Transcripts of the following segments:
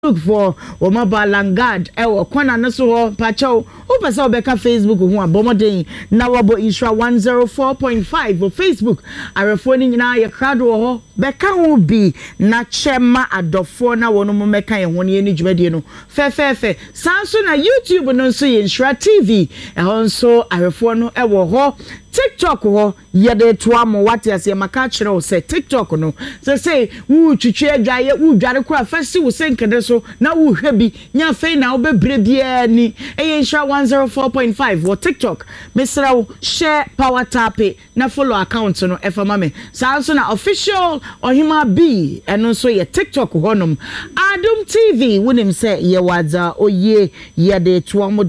look for Omaba Langard ewo kwana no so pacho o pesa obeka Facebook ho abomoden na wabo Isra 104.5 for Facebook arefoni nyina ye krado ho beka ho bi na chema adofo na wono mo meka ye ho ne ni dwumade no fe sanso na YouTube no so ye Isra TV ho nso arefo no ewo ho TikTok ho yede to am what ase maka kire o say TikTok no say wu twitwe adwaye wu dware kura fasi wo senkede so na wu hwe bi nya fei na obebre bia ni Isra 104.5 wo TikTok mesra wo share power tap na follow account no efama me sanso na official Ohima B eno so ye TikTok honom Adum TV wonim say ye wadza oye yede to am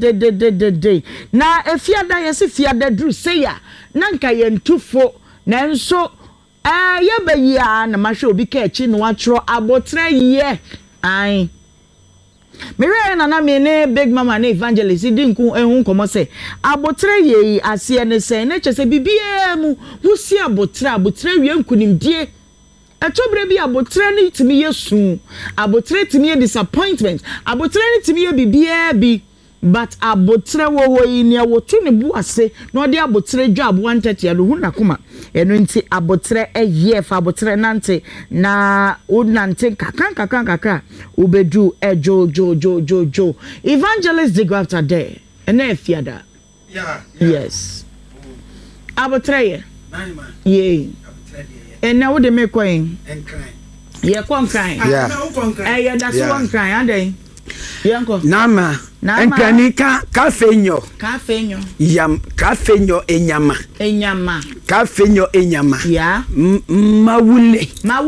de na efiada yesi fiada dru ya nanka yentufo nanso ye bayia na mahwe obi ka echi no atro abotre ye ai mere na me ne big mama na evangelist dinku ehun komo se abotre ye ase ne se na chese bibia mu husi abotre wie nkunimdie etobre bi abotre ni timi yesu abotre timi ye disappointment abotre ni timi ye bibia bi but abotre wo ni awotu ne bu ase no de abotre dwa abo 130 ya hu nakoma eno nti abotre eye fa abotre nante na unante kakran ubedu jo evangelist dey go after there ena efiada yes abotre ye ye ena wo de me kwen ye kon kran yeah that's one kran adai yanko nama enkani kafenyo yam kafenyo enyama kafenyo enyama yeah mawule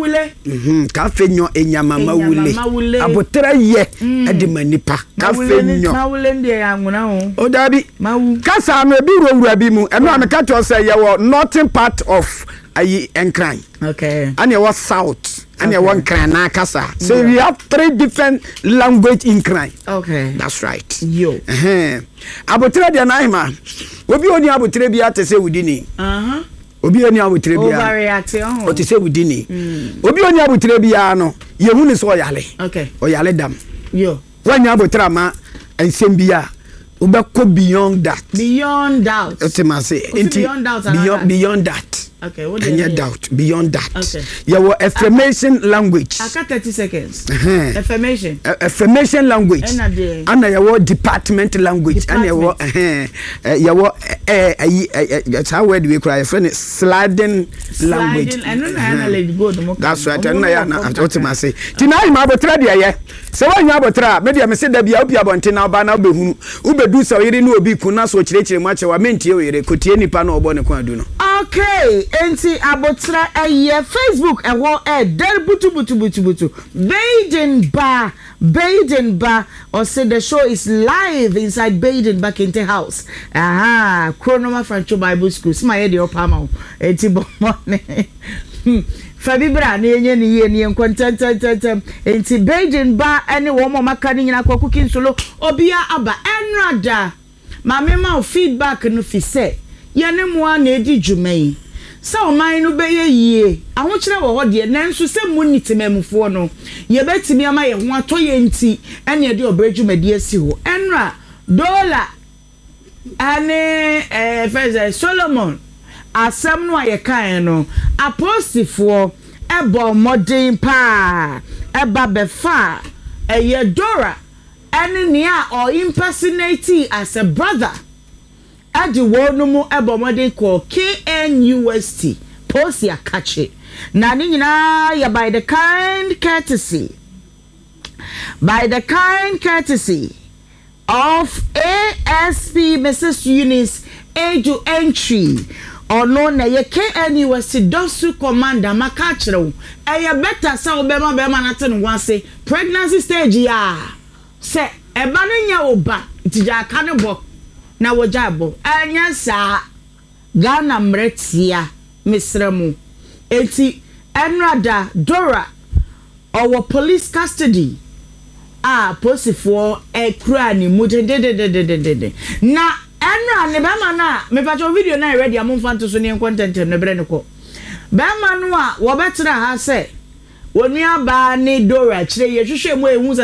kafenyo enyama mawule abotra ye edimanipa kafenyo mawule ndie anwuna ho odabi kasa no bi rowura bi mu eno ameka to say ye wo northern part of ayi enkran okay and ye was south and you want Krana Kasa. So we have 3 different language in Kran. Okay. That's right. Yo. Abotre de naima. Obi oni abotre bia te se wudini. Obi oni abotre bia. Overreaction. O te se wudini. Obi oni abotre bia no. Ye hu ni so oyale. Okay. Oyale dam. Yo. Wanya abotre ma ensem bia. Ubeko beyond that. Beyond doubt. Beyond that. Okay, what do you mean? Doubt. Beyond that. Okay. Your affirmation language. I got 30 seconds. Affirmation. Affirmation language. And your department language. And your that's how word we cry. Sliding language. I don't know. That's right. I know. What am I say? Tonight, my betra dia. So when you have betra, maybe I say that be up your bontina bana behu. Ube do so you know be kuna so chire much wa menti o yere kotie nipa na obo ne kwa do no. Okay. Enti abotra eye Facebook ewo der butu Baden Bar or say the show is live inside Baden back in the house. Chronoma Francho Bible School. Sma ye de opama enti bomone. Fabibra na enye ni ye ni enkontententem enti Baden Bar ene wo mo maka ni nyina kwa cooking solo obia aba enrada mama ma feedback no fi say ye ne mo na edi dwumai so man no be ye ahokire wo ho de nanso se munitimamufo no ye betimi ama ye ho atoye nti ene de obredwumadi asi ho enra dollar ane Feza Solomon asem no aye kan no apostifo ebo modern pa eba befa eye Dora ene nia or impersonate as a brother adi wonu mu ebomode ko KNUST posi akache na ni nyina ya by the kind courtesy of ASP Mrs. Eunice Eju Entry ono na ye KNUST dosu commander makachiro eye better sa obema na ten wanse pregnancy stage ya se eba no nya oba tija aka ne bo na wojabo anya sa Ghana mretia misremu eti enrada Dora owo police custody posifo ekura ni mudede na enra ne ba ma na me pacho video na ready amon fanto so ne content ne bre ne ko ba ma no a wo betra ha se onua ba ne Dora kyerɛ ye hwehwɛ mu ehu